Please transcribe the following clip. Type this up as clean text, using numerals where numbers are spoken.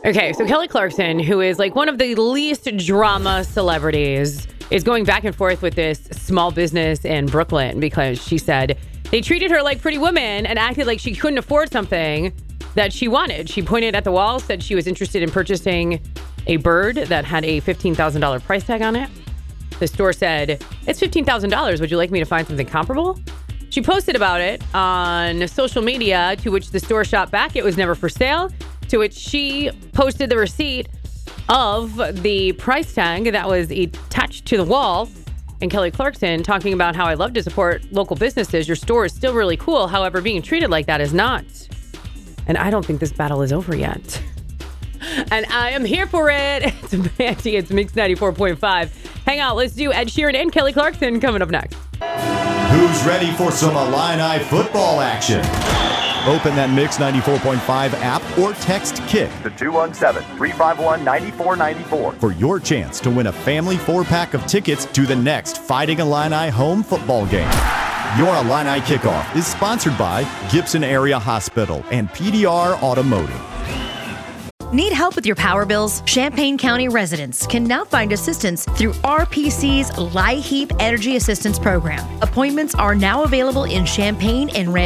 Okay, so Kelly Clarkson, who is like one of the least drama celebrities, is going back and forth with this small business in Brooklyn because she said they treated her like Pretty Woman and acted like she couldn't afford something that she wanted. She pointed at the wall, said she was interested in purchasing a bird that had a $15,000 price tag on it. The store said, "It's $15,000. Would you like me to find something comparable?" She posted about it on social media, to which the store shot back, "It was never for sale," to which she posted the receipt of the price tag that was attached to the wall. And Kelly Clarkson talking about how, "I love to support local businesses. Your store is still really cool. However, being treated like that is not. And I don't think this battle is over yet." And I am here for it. It's Mandy. It's Mix 94.5. Hang out. Let's do Ed Sheeran and Kelly Clarkson coming up next. Who's ready for some Illini football action? Open that Mix 94.5 app or text KICK to 217-351-9494 for your chance to win a family 4-pack of tickets to the next Fighting Illini home football game. Your Illini Kickoff is sponsored by Gibson Area Hospital and PDR Automotive. Need help with your power bills? Champaign County residents can now find assistance through RPC's LIHEAP Energy Assistance Program. Appointments are now available in Champaign and Rancho